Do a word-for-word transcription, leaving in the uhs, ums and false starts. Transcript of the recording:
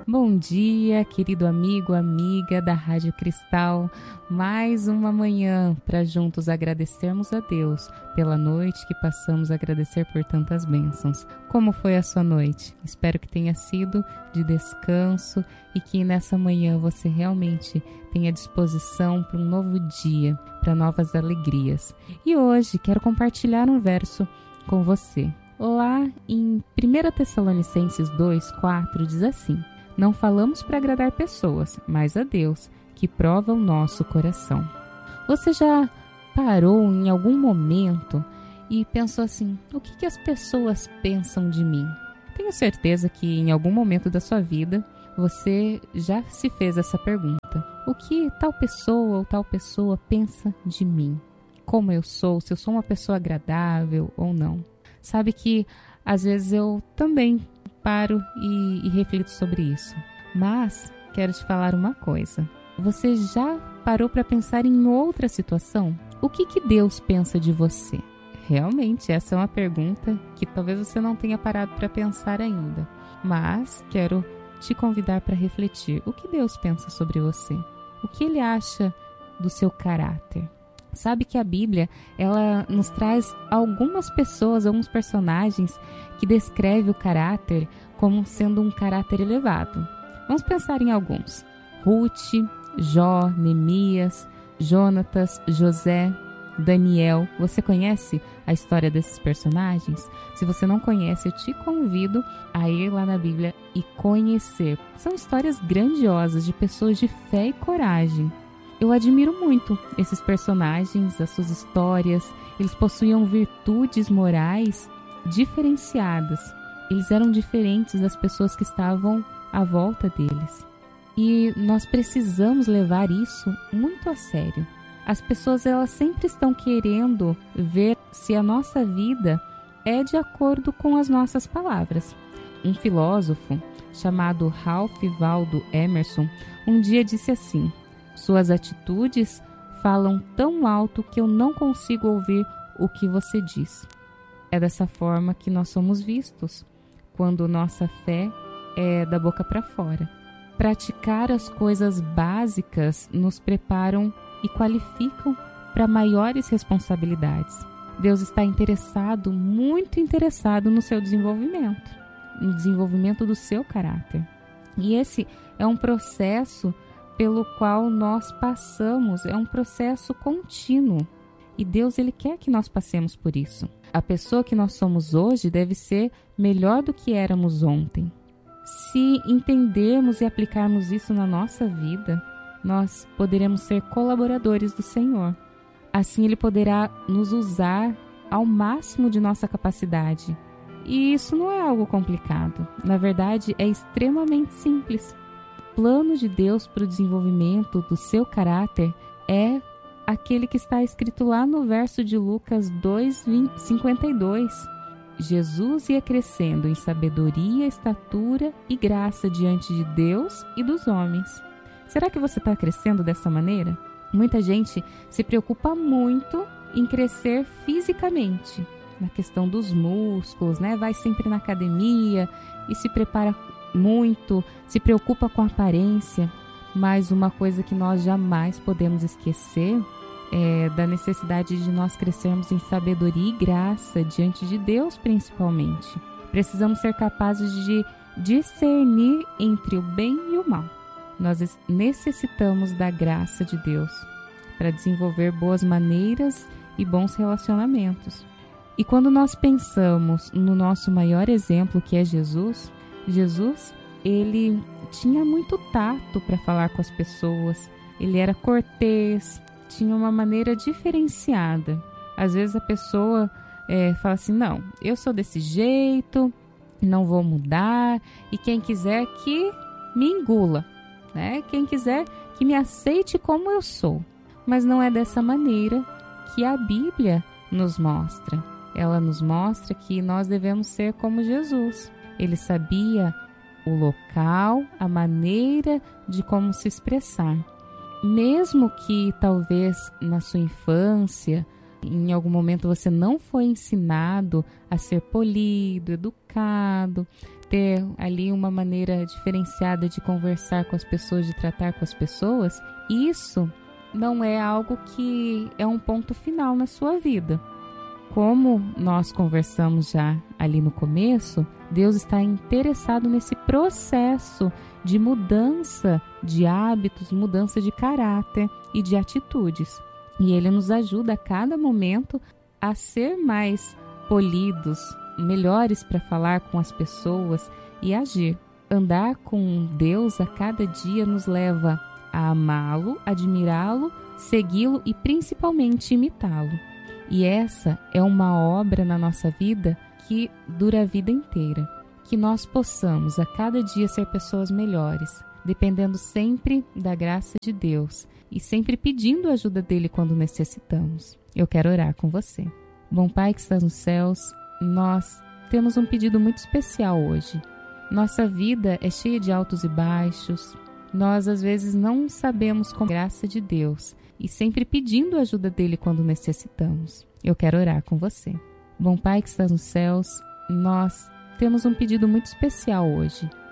Bom dia, querido amigo, amiga da Rádio Cristal. Mais uma manhã para juntos agradecermos a Deus pela noite que passamos, agradecer por tantas bênçãos. Como foi a sua noite? Espero que tenha sido de descanso e que nessa manhã você realmente tenha disposição para um novo dia, para novas alegrias. E hoje quero compartilhar um verso com você. Lá em primeira Tessalonicenses dois, quatro diz assim: não falamos para agradar pessoas, mas a Deus, que prova o nosso coração. Você já parou em algum momento e pensou assim: o que, que as pessoas pensam de mim? Tenho certeza que em algum momento da sua vida você já se fez essa pergunta: o que tal pessoa ou tal pessoa pensa de mim? Como eu sou? Se eu sou uma pessoa agradável ou não? Sabe que às vezes eu também paro e, e reflito sobre isso. Mas quero te falar uma coisa. Você já parou para pensar em outra situação? O que, que Deus pensa de você? Realmente, essa é uma pergunta que talvez você não tenha parado para pensar ainda. Mas quero te convidar para refletir. O que Deus pensa sobre você? O que Ele acha do seu caráter? Sabe que a Bíblia, ela nos traz algumas pessoas, alguns personagens que descrevem o caráter como sendo um caráter elevado. Vamos pensar em alguns: Ruth, Jó, Neemias, Jonatas, José, Daniel. Você conhece a história desses personagens? Se você não conhece, eu te convido a ir lá na Bíblia e conhecer. São histórias grandiosas de pessoas de fé e coragem. Eu admiro muito esses personagens, as suas histórias. Eles possuíam virtudes morais diferenciadas. Eles eram diferentes das pessoas que estavam à volta deles. E nós precisamos levar isso muito a sério. As pessoas, elas sempre estão querendo ver se a nossa vida é de acordo com as nossas palavras. Um filósofo chamado Ralph Waldo Emerson um dia disse assim: suas atitudes falam tão alto que eu não consigo ouvir o que você diz. É dessa forma que nós somos vistos, quando nossa fé é da boca para fora. Praticar as coisas básicas nos preparam e qualificam para maiores responsabilidades. Deus está interessado, muito interessado no seu desenvolvimento, no desenvolvimento do seu caráter. E esse é um processo pelo qual nós passamos, é um processo contínuo. E Deus, Ele quer que nós passemos por isso. A pessoa que nós somos hoje deve ser melhor do que éramos ontem. Se entendermos e aplicarmos isso na nossa vida, nós poderemos ser colaboradores do Senhor. Assim Ele poderá nos usar ao máximo de nossa capacidade. E isso não é algo complicado. Na verdade, é extremamente simples. O plano de Deus para o desenvolvimento do seu caráter é aquele que está escrito lá no verso de Lucas dois, cinquenta e dois. Jesus ia crescendo em sabedoria, estatura e graça diante de Deus e dos homens. Será que você está crescendo dessa maneira? Muita gente se preocupa muito em crescer fisicamente, na questão dos músculos, né? Vai sempre na academia e se prepara muito, se preocupa com a aparência. Mas uma coisa que nós jamais podemos esquecer é da necessidade de nós crescermos em sabedoria e graça diante de Deus, principalmente. Precisamos ser capazes de discernir entre o bem e o mal. Nós necessitamos da graça de Deus para desenvolver boas maneiras e bons relacionamentos. E quando nós pensamos no nosso maior exemplo, que é Jesus, Jesus, ele tinha muito tato para falar com as pessoas, ele era cortês, tinha uma maneira diferenciada. Às vezes a pessoa é, fala assim: não, eu sou desse jeito, não vou mudar, e quem quiser que me engula, né? Quem quiser que me aceite como eu sou. Mas não é dessa maneira que a Bíblia nos mostra. Ela nos mostra que nós devemos ser como Jesus. Ele sabia o local, a maneira de como se expressar. Mesmo que talvez na sua infância, em algum momento você não foi ensinado a ser polido, educado, ter ali uma maneira diferenciada de conversar com as pessoas, de tratar com as pessoas, isso não é algo que é um ponto final na sua vida. Como nós conversamos já ali no começo, Deus está interessado nesse processo de mudança de hábitos, mudança de caráter e de atitudes. E Ele nos ajuda a cada momento a ser mais polidos, melhores para falar com as pessoas e agir. Andar com Deus a cada dia nos leva a amá-lo, admirá-lo, segui-lo e principalmente imitá-lo. E essa é uma obra na nossa vida que dura a vida inteira. Que nós possamos a cada dia ser pessoas melhores, dependendo sempre da graça de Deus e sempre pedindo a ajuda dele quando necessitamos. Eu quero orar com você. Bom Pai que estás nos céus, nós temos um pedido muito especial hoje. Nossa vida é cheia de altos e baixos. Nós às vezes não sabemos com a graça de Deus e sempre pedindo a ajuda dele quando necessitamos. Eu quero orar com você. Bom Pai que estás nos céus, nós temos um pedido muito especial hoje.